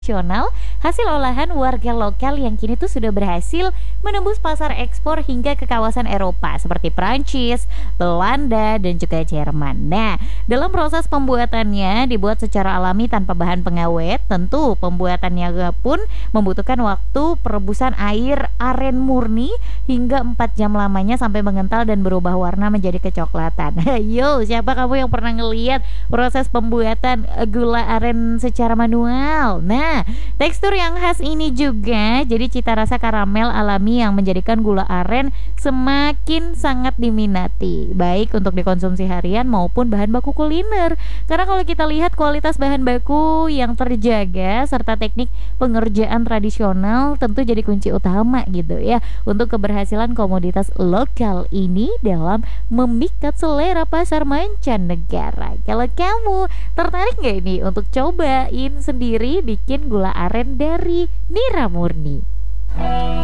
Nasional, hasil olahan warga lokal yang kini tuh sudah berhasil menembus pasar ekspor hingga ke kawasan Eropa seperti Prancis, Belanda, dan juga Jerman. Nah, dalam proses pembuatannya dibuat secara alami tanpa bahan pengawet. Tentu pembuatannya pun membutuhkan waktu perebusan air aren murni hingga 4 jam lamanya sampai mengental dan berubah warna menjadi kecoklatan. Yo, siapa kamu yang pernah ngeliat proses pembuatan gula aren secara manual? Nah, tekstur yang khas ini juga jadi cita rasa karamel alami yang menjadikan gula aren semakin sangat diminati, baik untuk dikonsumsi harian maupun bahan baku kuliner. Karena kalau kita lihat kualitas bahan baku yang terjaga serta teknik pengerjaan tradisional tentu jadi kunci utama gitu ya untuk keberhasilan komoditas lokal ini dalam memikat selera pasar mancanegara. Kalau kamu tertarik nggak ini untuk cobain sendiri bikin gula aren dari nira murni?